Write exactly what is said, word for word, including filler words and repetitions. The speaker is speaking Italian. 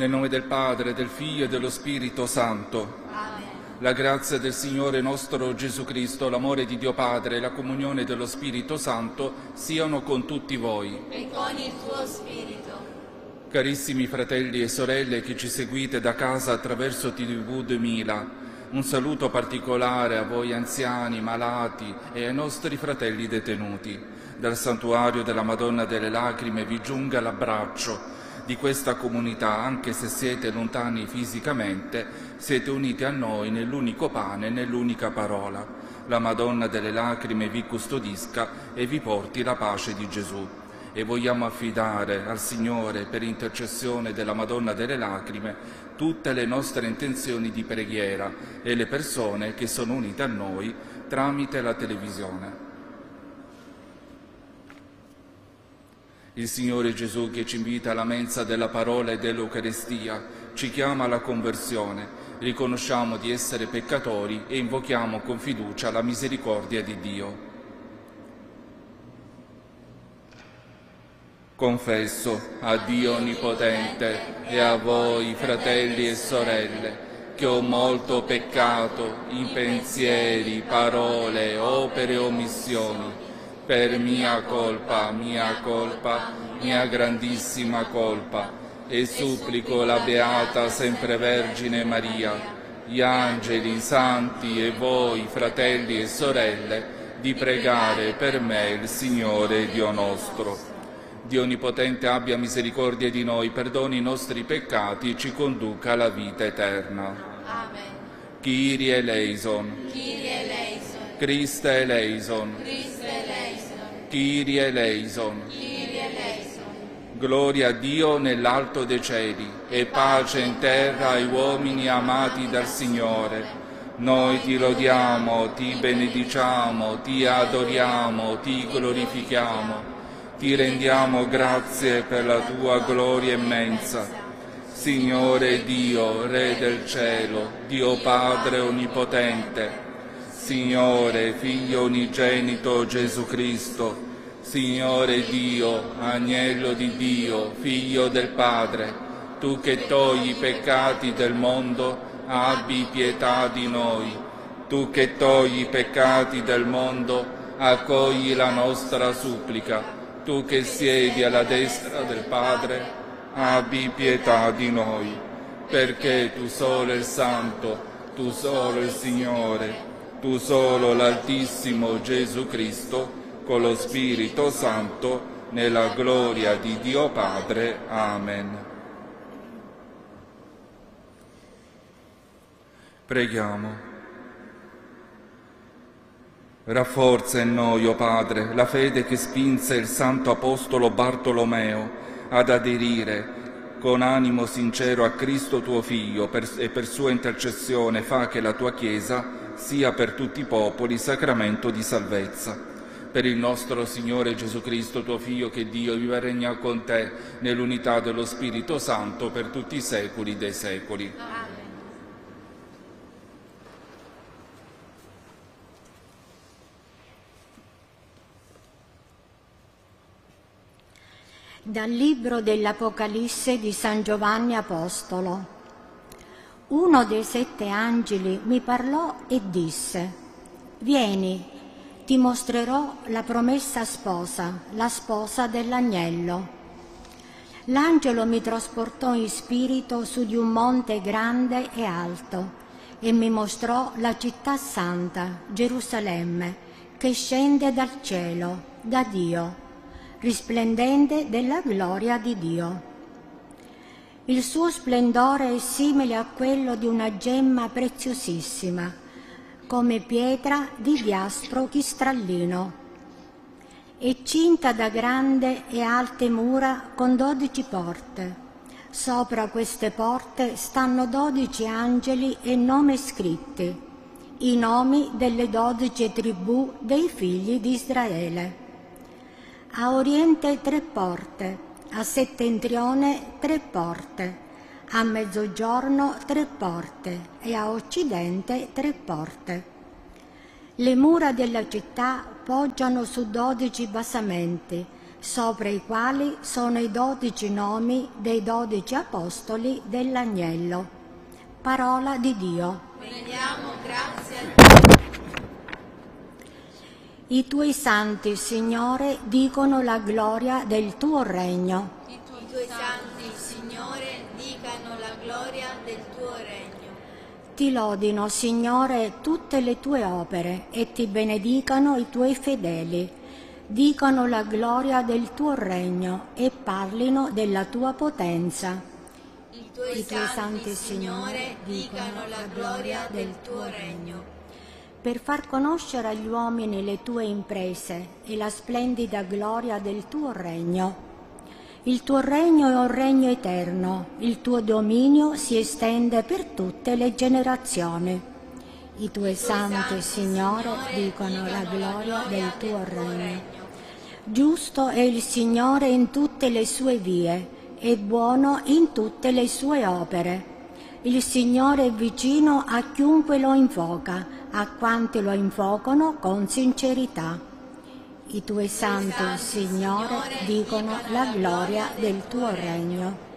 Nel nome del Padre, del Figlio e dello Spirito Santo. Amen. La grazia del Signore nostro Gesù Cristo, l'amore di Dio Padre e la comunione dello Spirito Santo siano con tutti voi. E con il tuo spirito. Carissimi fratelli e sorelle che ci seguite da casa attraverso T V duemila, un saluto particolare a voi anziani, malati e ai nostri fratelli detenuti. Dal Santuario della Madonna delle Lacrime vi giunga l'abbraccio di questa comunità, anche se siete lontani fisicamente, siete uniti a noi nell'unico pane e nell'unica parola. La Madonna delle Lacrime vi custodisca e vi porti la pace di Gesù. E vogliamo affidare al Signore, per intercessione della Madonna delle Lacrime, tutte le nostre intenzioni di preghiera e le persone che sono unite a noi tramite la televisione. Il Signore Gesù, che ci invita alla mensa della parola e dell'Eucaristia, ci chiama alla conversione. Riconosciamo di essere peccatori e invochiamo con fiducia la misericordia di Dio. Confesso a Dio Onnipotente e a voi, fratelli e sorelle, che ho molto peccato in pensieri, parole, opere e omissioni, per mia colpa, mia colpa, mia grandissima colpa, e supplico la Beata Sempre Vergine Maria, gli angeli, i santi e voi, fratelli e sorelle, di pregare per me il Signore Dio nostro. Dio Onnipotente abbia misericordia di noi, perdoni i nostri peccati e ci conduca alla vita eterna. Amen. Kyrie eleison, Kyrie eleison. Christe eleison, Christe eleison. Kyrie eleison. Kyrie eleison. Gloria a Dio nell'alto dei cieli e pace in terra ai uomini amati dal Signore. Noi ti lodiamo, ti benediciamo, ti adoriamo, ti glorifichiamo. Ti rendiamo grazie per la tua gloria immensa. Signore Dio, Re del cielo, Dio Padre Onnipotente, Signore, Figlio unigenito Gesù Cristo, Signore Dio, Agnello di Dio, Figlio del Padre, tu che togli i peccati del mondo, abbi pietà di noi. Tu che togli i peccati del mondo, accogli la nostra supplica. Tu che siedi alla destra del Padre, abbi pietà di noi, perché tu solo il Santo, tu solo il Signore, tu solo l'Altissimo Gesù Cristo, con lo Spirito Santo, nella gloria di Dio Padre. Amen. Preghiamo. Rafforza in noi, o Padre, la fede che spinse il Santo Apostolo Bartolomeo ad aderire con animo sincero a Cristo tuo Figlio per, e per sua intercessione fa che la tua Chiesa sia per tutti i popoli sacramento di salvezza. Per il nostro Signore Gesù Cristo, tuo Figlio, che Dio viva e regna con te nell'unità dello Spirito Santo per tutti i secoli dei secoli. Amen. Dal libro dell'Apocalisse di San Giovanni Apostolo. Uno dei sette angeli mi parlò e disse: «Vieni, ti mostrerò la promessa sposa, la sposa dell'agnello». L'angelo mi trasportò in spirito su di un monte grande e alto e mi mostrò la città santa, Gerusalemme, che scende dal cielo, da Dio, risplendente della gloria di Dio. Il suo splendore è simile a quello di una gemma preziosissima, come pietra di diaspro chistrallino. È cinta da grandi e alte mura con dodici porte. Sopra queste porte stanno dodici angeli e nomi scritti, i nomi delle dodici tribù dei figli di Israele. A oriente tre porte, a settentrione tre porte, a mezzogiorno tre porte e a occidente tre porte. Le mura della città poggiano su dodici basamenti sopra i quali sono i dodici nomi dei dodici apostoli dell'Agnello. Parola di Dio. Rendiamo grazie a Dio. I tuoi santi, Signore, dicono la gloria del tuo regno. I tuoi santi, Signore, dicano la gloria del tuo regno. Ti lodino, Signore, tutte le tue opere e ti benedicano i tuoi fedeli. Dicano la gloria del tuo regno e parlino della tua potenza. I tuoi, I tuoi santi, Signore, dicano la gloria del tuo regno. Per far conoscere agli uomini le tue imprese e la splendida gloria del tuo regno. Il tuo regno è un regno eterno, il tuo dominio si estende per tutte le generazioni. I tuoi santi, Signore, dicono la gloria del tuo regno. Giusto è il Signore in tutte le sue vie e buono in tutte le sue opere. Il Signore è vicino a chiunque lo invoca, a quanti lo invocano con sincerità. I tuoi santi, Signore, dicono la gloria del tuo regno.